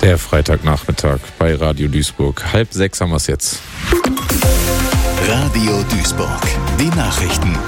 Der Freitagnachmittag bei Radio Duisburg. 5:30 haben wir es jetzt. Radio Duisburg, die Nachrichten.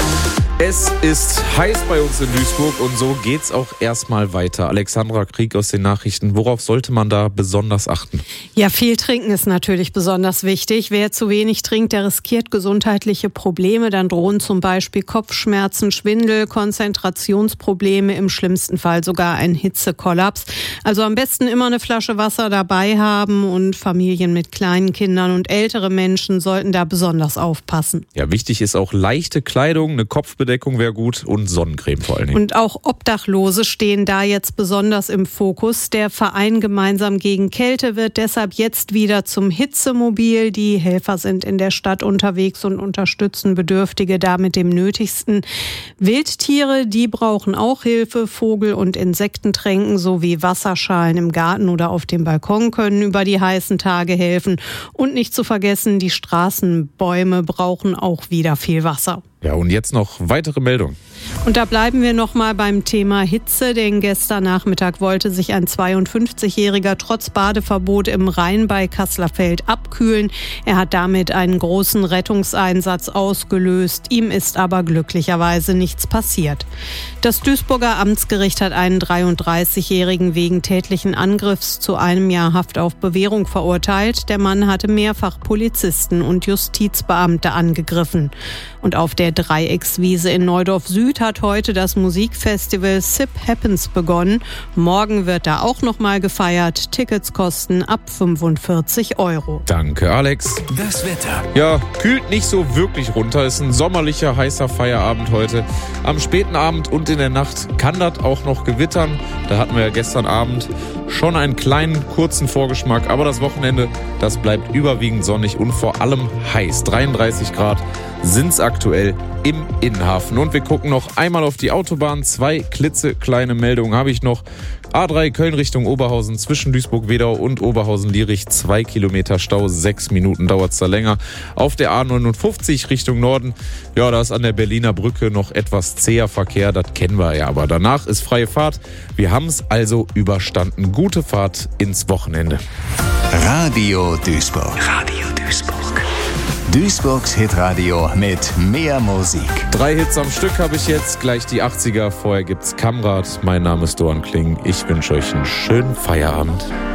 Es ist heiß bei uns in Duisburg und so geht's auch erstmal weiter. Alexandra Krieg aus den Nachrichten. Worauf sollte man da besonders achten? Ja, viel trinken ist natürlich besonders wichtig. Wer zu wenig trinkt, der riskiert gesundheitliche Probleme. Dann drohen zum Beispiel Kopfschmerzen, Schwindel, Konzentrationsprobleme, im schlimmsten Fall sogar ein Hitzekollaps. Also am besten immer eine Flasche Wasser dabei haben und Familien mit kleinen Kindern und ältere Menschen sollten da besonders aufpassen. Ja, wichtig ist auch leichte Kleidung, eine Kopfbedeckung wäre gut und Sonnencreme vor allen Dingen. Und auch Obdachlose stehen da jetzt besonders im Fokus. Der Verein Gemeinsam gegen Kälte wird deshalb jetzt wieder zum Hitzemobil. Die Helfer sind in der Stadt unterwegs und unterstützen Bedürftige da mit dem Nötigsten. Wildtiere, die brauchen auch Hilfe. Vogel- und Insektentränken sowie Wasserschalen im Garten oder auf dem Balkon können über die heißen Tage helfen. Und nicht zu vergessen, die Straßenbäume brauchen auch wieder viel Wasser. Ja, und jetzt noch weitere Meldungen. Und da bleiben wir noch mal beim Thema Hitze, denn gestern Nachmittag wollte sich ein 52-Jähriger trotz Badeverbot im Rhein bei Kasslerfeld abkühlen. Er hat damit einen großen Rettungseinsatz ausgelöst. Ihm ist aber glücklicherweise nichts passiert. Das Duisburger Amtsgericht hat einen 33-Jährigen wegen tätlichen Angriffs zu 1 Jahr Haft auf Bewährung verurteilt. Der Mann hatte mehrfach Polizisten und Justizbeamte angegriffen. Und auf der Dreieckswiese in Neudorf Süd hat heute das Musikfestival Sip Happens begonnen. Morgen wird da auch noch mal gefeiert. Tickets kosten ab 45 €. Danke, Alex. Das Wetter. Ja, kühlt nicht so wirklich runter. Ist ein sommerlicher, heißer Feierabend heute. Am späten Abend und in der Nacht kann das auch noch gewittern. Da hatten wir ja gestern Abend schon einen kleinen, kurzen Vorgeschmack. Aber das Wochenende, das bleibt überwiegend sonnig und vor allem heiß. 33 Grad sind's aktuell im Innenhafen. Und wir gucken noch einmal auf die Autobahn. 2 klitzekleine Meldungen habe ich noch. A3 Köln Richtung Oberhausen zwischen Duisburg-Wedau und Oberhausen-Lierich 2 Kilometer Stau, 6 Minuten dauert es da länger. Auf der A59 Richtung Norden, ja, da ist an der Berliner Brücke noch etwas zäher Verkehr, das kennen wir ja, aber danach ist freie Fahrt. Wir haben es also überstanden. Gute Fahrt ins Wochenende. Radio Duisburg. Radio Duisburg. Duisburgs Hitradio mit mehr Musik. 3 Hits am Stück habe ich jetzt, gleich die 80er. Vorher gibt's Kamrat. Mein Name ist Doan Kling. Ich wünsche euch einen schönen Feierabend.